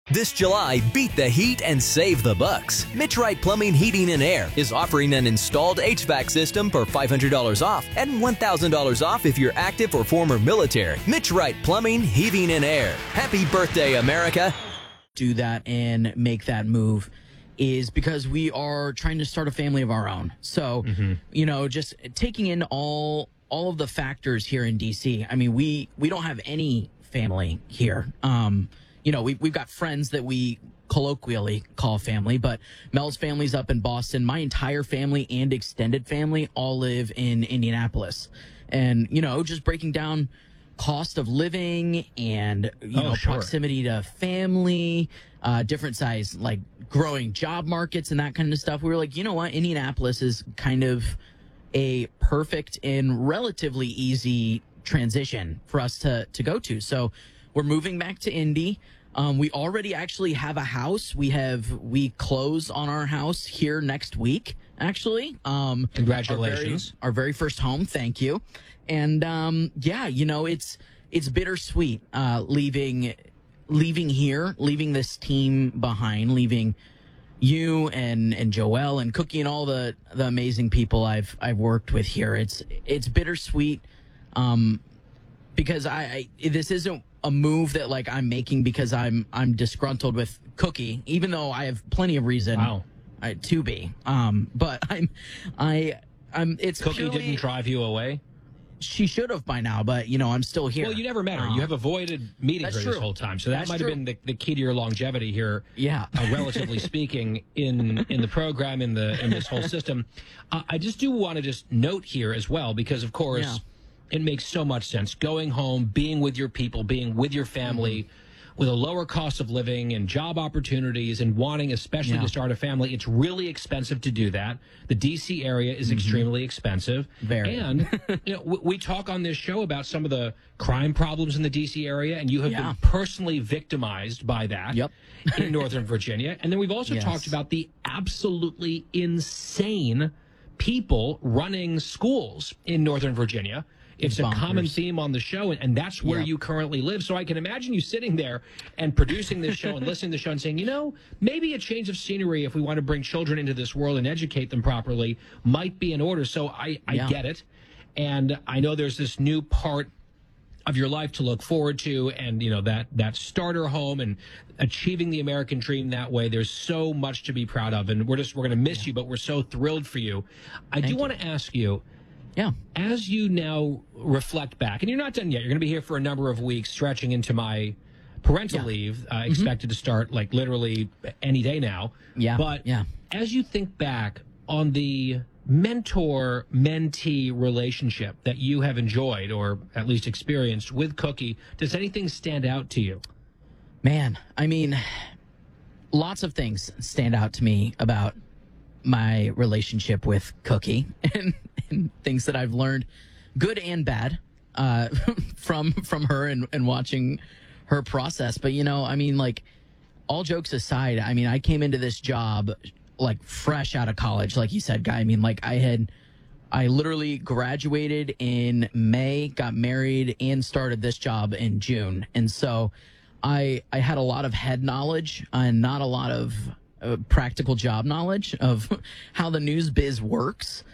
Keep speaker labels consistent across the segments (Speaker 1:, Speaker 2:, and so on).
Speaker 1: This July, beat the heat and save the bucks. Mitch Wright Plumbing, Heating, and Air is offering an installed HVAC system for $500 off and $1,000 off if you're active or former military. Mitch Wright Plumbing, Heating, and Air. Happy birthday, America.
Speaker 2: Do that and make that move is because we are trying to start a family of our own. So, just taking in all of the factors here in D.C. I mean, we don't have any family here. We've got friends that we colloquially call family, but Mel's family's up in Boston. My entire family and extended family all live in Indianapolis. And, just breaking down cost of living and, proximity to family, different size, like growing job markets and that kind of stuff. We were like, you know what? Indianapolis is kind of a perfect and relatively easy transition for us to go to. So we're moving back to Indy. We already actually have a house. We close on our house here next week, actually.
Speaker 3: Congratulations.
Speaker 2: Our very first home. Thank you. And, it's bittersweet, leaving here, leaving this team behind, leaving you and Joelle and Cookie and all the amazing people I've worked with here. It's bittersweet, because this isn't a move that like I'm making because I'm disgruntled with Cookie, even though I have plenty of reason to be. But it's
Speaker 3: Cookie
Speaker 2: purely,
Speaker 3: didn't drive you away.
Speaker 2: She should have by now, but I'm still here.
Speaker 3: Well, you never met her. You have avoided meeting her this whole time, so that might have been the key to your longevity here.
Speaker 2: Yeah,
Speaker 3: relatively speaking, in the program, in this whole system. I just do want to just note here as well, because of course. Yeah. It makes so much sense. Going home, being with your people, being with your family, with a lower cost of living and job opportunities and wanting especially to start a family, it's really expensive to do that. The D.C. area is extremely expensive.
Speaker 2: Very.
Speaker 3: And we talk on this show about some of the crime problems in the D.C. area, and you have been personally victimized by that in Northern Virginia. And then we've also talked about the absolutely insane people running schools in Northern Virginia. It's a common theme on the show, and that's where you currently live. So I can imagine you sitting there and producing this show and listening to the show and saying, maybe a change of scenery if we want to bring children into this world and educate them properly might be in order. So I get it. And I know there's this new part of your life to look forward to, and that starter home and achieving the American dream that way. There's so much to be proud of, and we're going to miss you, but we're so thrilled for you. I do want to ask you, as you now reflect back, and you're not done yet, you're going to be here for a number of weeks, stretching into my parental leave, expected to start like literally any day now. But as you think back on the mentor-mentee relationship that you have enjoyed, or at least experienced with Cookie, does anything stand out to you?
Speaker 2: Man, I mean, lots of things stand out to me about my relationship with Cookie and things that I've learned, good and bad, from her and watching her process. But, all jokes aside, I came into this job like fresh out of college, like you said, Guy. I literally graduated in May, got married, and started this job in June. And so I had a lot of head knowledge and not a lot of practical job knowledge of how the news biz works.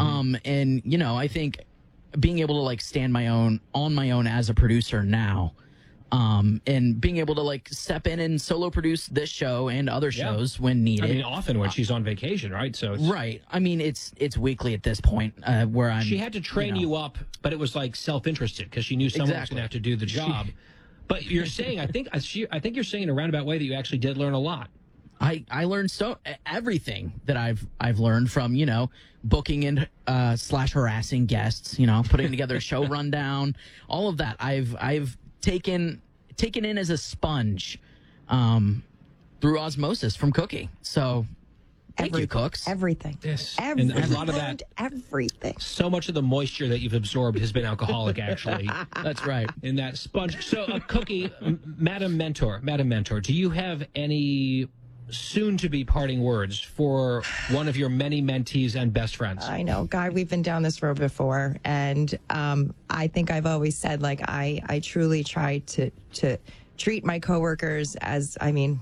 Speaker 2: I think being able to like stand on my own as a producer now, and being able to like step in and solo produce this show and other shows when needed.
Speaker 3: Often when she's on vacation, right? So
Speaker 2: it's weekly at this point, where
Speaker 3: she had to train you up, but it was like self-interested because she knew someone was going to have to do the job. But you're saying, I think you're saying in a roundabout way that you actually did learn a lot.
Speaker 2: I learned everything that I've learned from, booking and / harassing guests, putting together a show rundown, all of that. I've taken in as a sponge, through osmosis from Cookie. So thank you, Cooks.
Speaker 4: Everything.
Speaker 3: Yes.
Speaker 4: Everything.
Speaker 3: And a lot of that.
Speaker 4: Everything.
Speaker 3: So much of the moisture that you've absorbed has been alcoholic, actually.
Speaker 2: That's right.
Speaker 3: In that sponge. So, Cookie, Madam Mentor, do you have any soon-to-be parting words for one of your many mentees and best friends?
Speaker 4: I know, Guy, we've been down this road before, and I think I've always said, like, I truly try to treat my coworkers as,